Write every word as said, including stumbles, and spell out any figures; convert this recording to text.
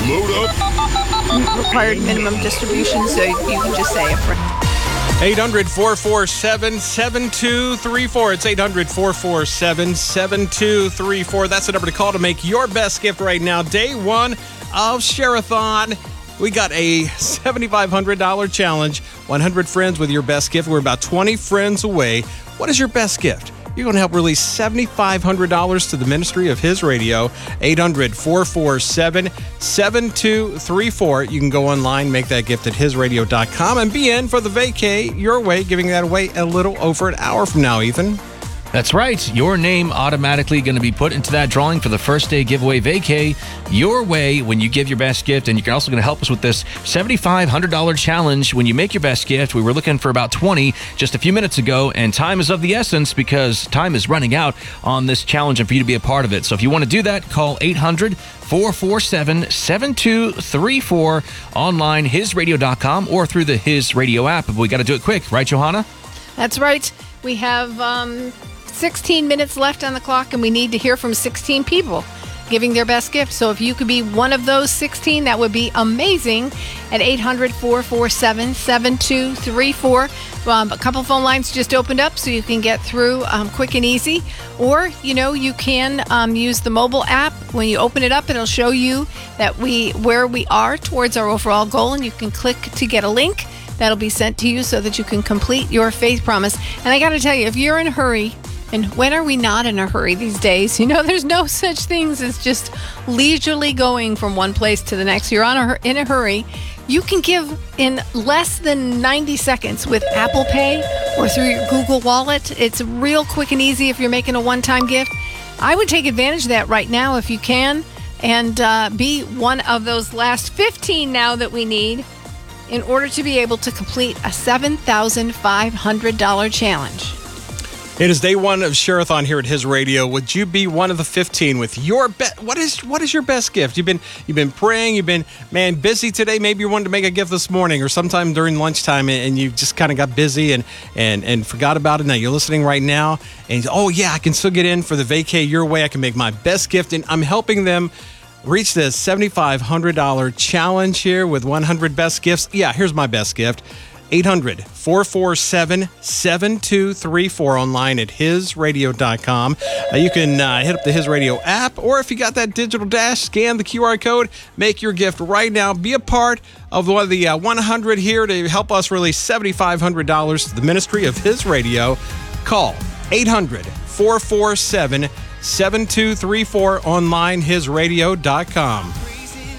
Load up. Required minimum distribution, so you can just say a friend. eight hundred, four four seven, seven two three four. It's eight hundred, four four seven, seven two three four. That's the number to call to make your best gift right now. Day one of Share-a-thon. We got a seven thousand five hundred dollars challenge. one hundred friends with your best gift. We're about twenty friends away. What is your best gift? You're going to help release seven thousand five hundred dollars to the ministry of His Radio. eight hundred, four four seven, seven two three four. You can go online, make that gift at his radio dot com, and be in for the vacay your way, giving that away a little over an hour from now, Ethan. That's right. Your name automatically going to be put into that drawing for the first day giveaway vacay your way when you give your best gift. And you're also going to help us with this seven thousand five hundred dollars challenge when you make your best gift. We were looking for about twenty just a few minutes ago, and time is of the essence because time is running out on this challenge and for you to be a part of it. So if you want to do that, call eight hundred, four four seven, seven two three four, online, his radio dot com, or through the His Radio app. But we got to do it quick, right, Johanna? That's right. We have um, sixteen minutes left on the clock, and we need to hear from sixteen people giving their best gift. So if you could be one of those sixteen, that would be amazing. At eight hundred, four four seven, seven two three four. Um, a couple phone lines just opened up, so you can get through um, quick and easy. Or, you know, you can um, use the mobile app. When you open it up, it'll show you that we where we are towards our overall goal, and you can click to get a link. That'll be sent to you so that you can complete your faith promise. And I got to tell you, if you're in a hurry, and when are we not in a hurry these days? You know, there's no such things as just leisurely going from one place to the next. You're on a, in a hurry. You can give in less than ninety seconds with Apple Pay or through your Google Wallet. It's real quick and easy if you're making a one-time gift. I would take advantage of that right now if you can, and uh, be one of those last fifteen now that we need in order to be able to complete a seven thousand five hundred dollars challenge. It is day one of Share-a-thon here at His Radio. Would you be one of the fifteen with your best? What is what is your best gift? You've been you've been praying. You've been man busy today. Maybe you wanted to make a gift this morning or sometime during lunchtime, and you just kind of got busy and and and forgot about it. Now you're listening right now, and oh yeah, I can still get in for the vacay your way. I can make my best gift, and I'm helping them reach this seven thousand five hundred dollars challenge here with one hundred best gifts. Yeah, here's my best gift. eight hundred, four four seven, seven two three four, online at his radio dot com. Uh, you can uh, hit up the His Radio app, or if you got that digital dash, scan the Q R code, make your gift right now. Be a part of one of the uh, one hundred here to help us release seven thousand five hundred dollars to the ministry of His Radio. Call eight hundred, four four seven, seven two three four, online, his radio dot com.